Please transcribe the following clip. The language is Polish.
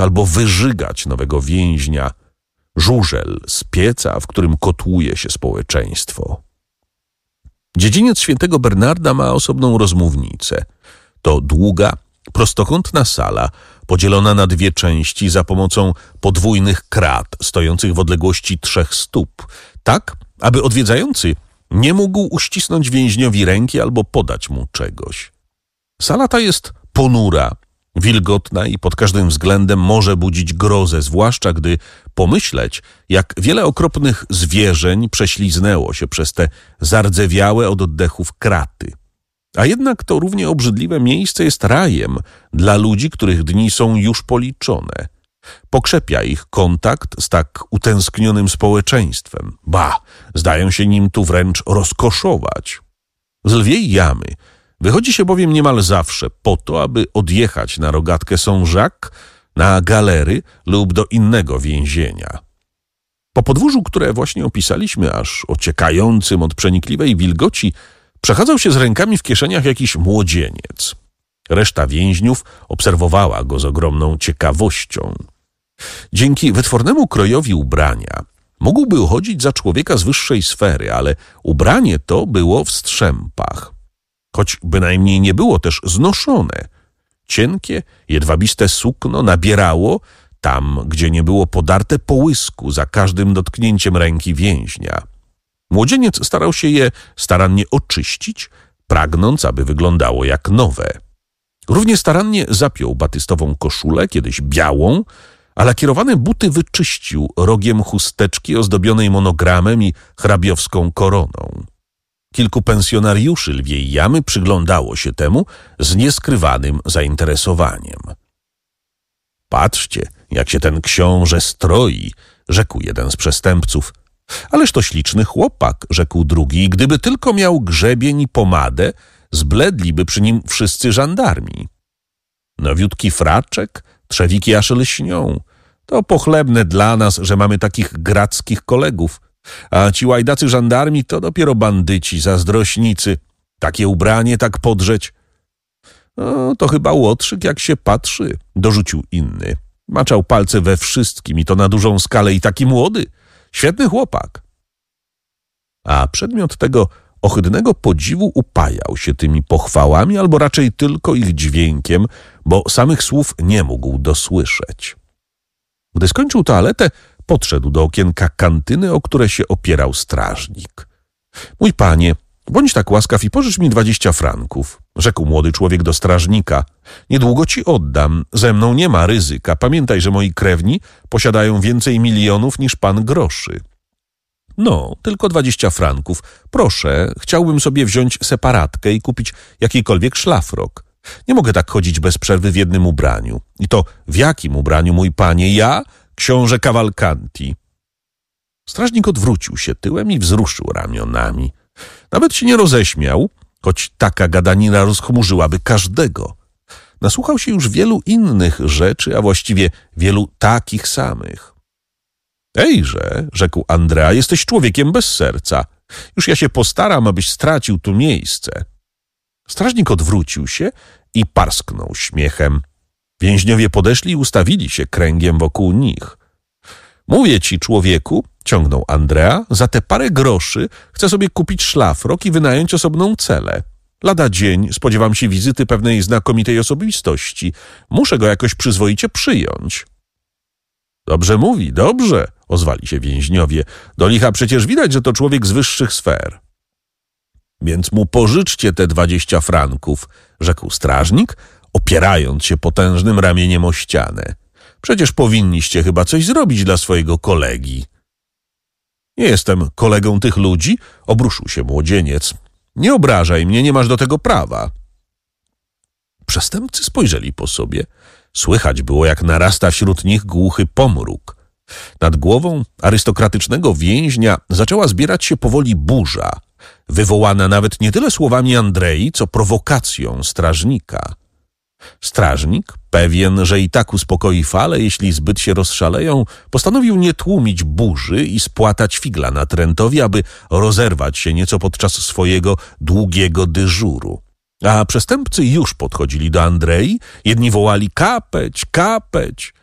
albo wyżygać nowego więźnia, żużel z pieca, w którym kotłuje się społeczeństwo. Dziedziniec świętego Bernarda ma osobną rozmównicę. To długa, prostokątna sala, podzielona na dwie części za pomocą podwójnych krat stojących w odległości 3 stóp, tak, aby odwiedzający nie mógł uścisnąć więźniowi ręki albo podać mu czegoś. Sala ta jest ponura, wilgotna i pod każdym względem może budzić grozę, zwłaszcza gdy pomyśleć, jak wiele okropnych zwierzeń prześliznęło się przez te zardzewiałe od oddechów kraty. A jednak to równie obrzydliwe miejsce jest rajem dla ludzi, których dni są już policzone. Pokrzepia ich kontakt z tak utęsknionym społeczeństwem. Zdają się nim tu wręcz rozkoszować. Z Lwiej Jamy wychodzi się bowiem niemal zawsze po to, aby odjechać na rogatkę Saint-Jacques, na galery lub do innego więzienia. Po podwórzu, które właśnie opisaliśmy, aż ociekającym od przenikliwej wilgoci, przechadzał się z rękami w kieszeniach jakiś młodzieniec. Reszta więźniów obserwowała go z ogromną ciekawością. Dzięki wytwornemu krojowi ubrania mógłby uchodzić za człowieka z wyższej sfery, ale ubranie to było w strzępach. Choć bynajmniej nie było też znoszone. Cienkie, jedwabiste sukno nabierało, tam gdzie nie było podarte, połysku za każdym dotknięciem ręki więźnia. Młodzieniec starał się je starannie oczyścić, pragnąc, aby wyglądało jak nowe. Równie starannie zapiął batystową koszulę, kiedyś białą, a lakierowane buty wyczyścił rogiem chusteczki ozdobionej monogramem i hrabiowską koroną. Kilku pensjonariuszy Lwiej Jamy przyglądało się temu z nieskrywanym zainteresowaniem. Patrzcie, jak się ten książę stroi, rzekł jeden z przestępców. Ależ to śliczny chłopak, rzekł drugi, i gdyby tylko miał grzebień i pomadę, zbledliby przy nim wszyscy żandarmi. Nowiutki fraczek, trzewiki aż lśnią. To pochlebne dla nas, że mamy takich grackich kolegów, a ci łajdacy żandarmi to dopiero bandyci, zazdrośnicy. Takie ubranie, tak podrzeć. No, to chyba łotrzyk, jak się patrzy, dorzucił inny. Maczał palce we wszystkim i to na dużą skalę i taki młody. Świetny chłopak. A przedmiot tego ohydnego podziwu upajał się tymi pochwałami, albo raczej tylko ich dźwiękiem, bo samych słów nie mógł dosłyszeć. Gdy skończył toaletę, podszedł do okienka kantyny, o które się opierał strażnik. Mój panie, bądź tak łaskaw i pożycz mi 20 franków, rzekł młody człowiek do strażnika. Niedługo ci oddam, ze mną nie ma ryzyka. Pamiętaj, że moi krewni posiadają więcej milionów niż pan groszy. No, tylko 20 franków. Proszę, chciałbym sobie wziąć separatkę i kupić jakikolwiek szlafrok. Nie mogę tak chodzić bez przerwy w jednym ubraniu. I to w jakim ubraniu, mój panie? Ja, książę Cavalcanti. Strażnik odwrócił się tyłem i wzruszył ramionami. Nawet się nie roześmiał, choć taka gadanina rozchmurzyłaby każdego. Nasłuchał się już wielu innych rzeczy, a właściwie wielu takich samych. Ejże, rzekł Andrea, jesteś człowiekiem bez serca. Już ja się postaram, abyś stracił tu miejsce. Strażnik odwrócił się i parsknął śmiechem. Więźniowie podeszli i ustawili się kręgiem wokół nich. Mówię ci, człowieku, ciągnął Andrea, za te parę groszy chcę sobie kupić szlafrok i wynająć osobną celę. Lada dzień spodziewam się wizyty pewnej znakomitej osobistości. Muszę go jakoś przyzwoicie przyjąć. Dobrze mówi, dobrze, ozwali się więźniowie. Do licha przecież widać, że to człowiek z wyższych sfer. Więc mu pożyczcie te 20 franków, rzekł strażnik, opierając się potężnym ramieniem o ścianę. Przecież powinniście chyba coś zrobić dla swojego kolegi. Nie jestem kolegą tych ludzi, obruszył się młodzieniec. Nie obrażaj mnie, nie masz do tego prawa. Przestępcy spojrzeli po sobie. Słychać było, jak narasta wśród nich głuchy pomruk. Nad głową arystokratycznego więźnia zaczęła zbierać się powoli burza, wywołana nawet nie tyle słowami Andrei, co prowokacją strażnika. Strażnik, pewien, że i tak uspokoi falę, jeśli zbyt się rozszaleją, postanowił nie tłumić burzy i spłatać figla natrętowi, aby rozerwać się nieco podczas swojego długiego dyżuru. A przestępcy już podchodzili do Andrei, jedni wołali kapeć, kapeć,